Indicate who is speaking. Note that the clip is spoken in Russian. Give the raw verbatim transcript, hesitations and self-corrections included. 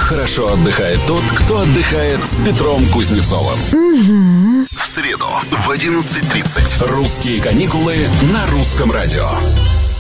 Speaker 1: хорошо отдыхает тот, кто отдыхает с Петром Кузнецовым.
Speaker 2: Угу.
Speaker 1: В среду в одиннадцать тридцать. Русские каникулы на Русском радио.